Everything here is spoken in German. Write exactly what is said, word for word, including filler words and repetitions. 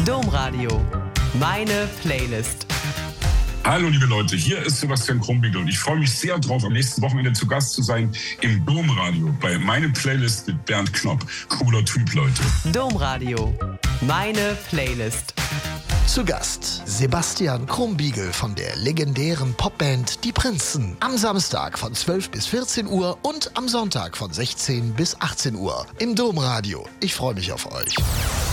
Domradio. Meine Playlist. Hallo liebe Leute, hier ist Sebastian Krumbiegel und ich freue mich sehr drauf, am nächsten Wochenende zu Gast zu sein im Domradio bei Meine Playlist mit Bernd Knopp. Cooler Typ, Leute. Domradio. Meine Playlist. Zu Gast Sebastian Krumbiegel von der legendären Popband Die Prinzen. Am Samstag von zwölf bis vierzehn Uhr und am Sonntag von sechzehn bis achtzehn Uhr im Domradio. Ich freue mich auf euch.